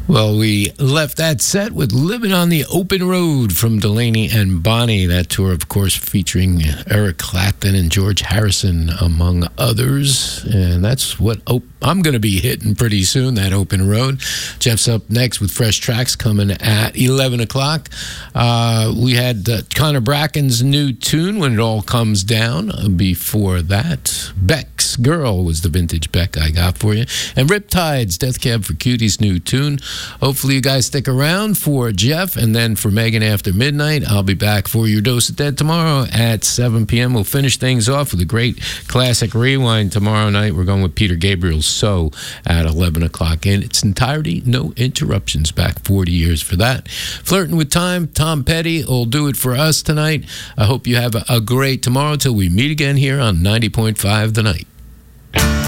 Well, we left that set with Living on the Open Road from Delaney and Bonnie. That tour, of course, featuring Eric Clapton and George Harrison, among others. And that's what I'm going to be hitting pretty soon, that Open Road. Jeff's up next with fresh tracks coming at 11 o'clock. We had Connor Bracken's new tune, When It All Comes Down. Before that, Beck's Girl was the vintage Beck I got for you. And Riptide's Death Cab for Cutie's new tune. Hopefully you guys stick around for Jeff and then for Megan after midnight. I'll be back for your Dose of Dead tomorrow at 7 p.m. We'll finish things off with a great classic rewind tomorrow night. We're going with Peter Gabriel's So at 11 o'clock in its entirety. No interruptions. Back 40 years for that. Flirting with Time, Tom Petty will do it for us tonight. I hope you have a great tomorrow till we meet again here on 90.5 The Night.